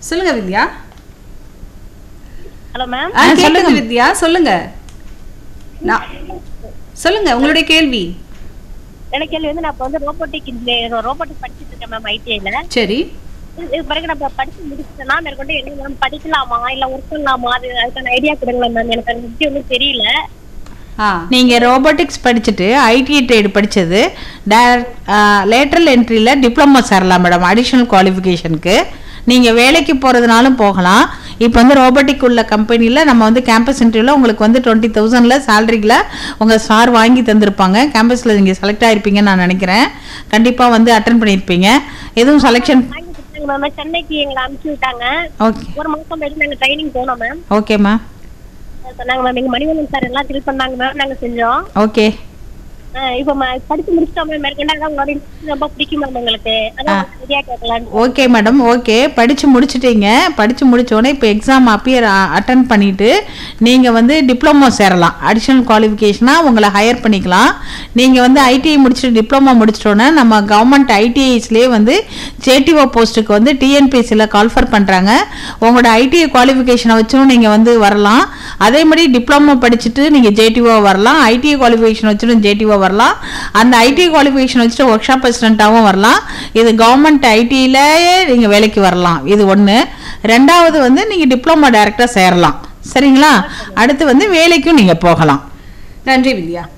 சொல்லுங்க வித்யா. Hello ma'am. சொல்லுங்க வித்யா, சொல்லுங்க. சொல்லுங்க உங்களுடைய கேள்வி. எனக்கு கேள்வி வந்து நான் இப்ப வந்து ரோபோட்டிக் இன்ஜினியர் ரோபோட்டிக் படிச்சிட்டு இருக்கேன் மேம் ஐடிஐல. சரி. இது பிறகு நம்ம படிச்சு முடிச்சுட்டேன்னா மேற்கொண்டு என்ன மேம் படிக்கலாமா இல்ல ஒர்க் பண்ணலாமா அதுக்கான ஐடியா கொடுங்களா மேம். எனக்கு அதை பத்தி ஒன்றும் தெரியல. நீங்க ரோபோட்டிக்ஸ் படிச்சுட்டு ஐடி ட்ரேட் படிச்சது லேட்டரல் என்ட்ரியில டிப்ளமோ சேரலாம் மேடம். அடிஷனல் குவாலிஃபிகேஷனுக்கு நீங்க வேலைக்கு போறதுனாலும் போகலாம். இப்போ வந்து ரோபோட்டிக் உள்ள கம்பெனியில் நம்ம வந்து கேம்பஸ் இன்டர்வியூவில் உங்களுக்கு வந்து 20,000 சேலரியில் உங்கள் சார் வாங்கி தந்திருப்பாங்க. கேம்பஸில் நீங்கள் செலக்ட் ஆகிருப்பீங்கன்னு நான் நினைக்கிறேன். கண்டிப்பாக வந்து அட்டன் பண்ணியிருப்பீங்க. எதுவும் செலெக்ஷன் சென்னைக்கு எங்களை அனுப்பிச்சு விட்டாங்க. ஓகே, ஒரு மாசம் போயிட்டு நாங்கள் ட்ரைனிங் போனோம் மேம். Okay ma'am. சொன்னாங்க மேம். எங்கள் மணிவண்ணன் சார் எல்லாம் ஃபில் பண்ணாங்க மேம். நாங்கள் செஞ்சோம். ஓகே. இப்போ படிச்சு முடிச்சிட்டோம் மேம். மேற்கொண்டு உங்களோட ரொம்ப பிடிக்கும் மேம் எங்களுக்கு. அதான் ஐடியா கேட்கலாம். Okay madam, okay. படித்து முடிச்சிட்டீங்க. படித்து முடித்தோடனே இப்போ எக்ஸாம் அட்டன் பண்ணிவிட்டு நீங்கள் வந்து டிப்ளமோ சேரலாம். அடிஷ்னல் குவாலிஃபிகேஷனாக உங்களை ஹையர் பண்ணிக்கலாம். நீங்கள் வந்து ஐடிஐ முடிச்சுட்டு டிப்ளமோ முடிச்சிட்டோன்னே நம்ம கவர்மெண்ட் ஐடிஐஸ்லேயே வந்து ஜேடிஓ போஸ்ட்டுக்கு வந்து டிஎன்பிஎஸ்சியில் கால்ஃபர் பண்ணுறாங்க. உங்களோட ஐடிஐ குவாலிஃபிகேஷனை வச்சும் நீங்கள் வந்து வரலாம். அதே மாதிரி டிப்ளமோ படிச்சுட்டு நீங்கள் ஜேடிஓ வரலாம். ஐடிஐ குவாலிஃபிகேஷன் வச்சுட்டு ஜேடிஓ வரலாம். அந்த ஐடி குவாலிஃபிகேஷன் வச்சுட்டு ஒர்க் ஷாப் அசிஸ்டண்ட்டாகவும் வரலாம். இது கவர்மெண்ட் ஐடியிலேயே நீங்கள் வேலைக்கு வரலாம். இது ஒன்று. ரெண்டாவது வந்து நீங்கள் டிப்ளமோ டைரக்டாக சேரலாம். சரிங்களா? அடுத்து வந்து வேலைக்கும் நீங்கள் போகலாம். நன்றி வித்யா.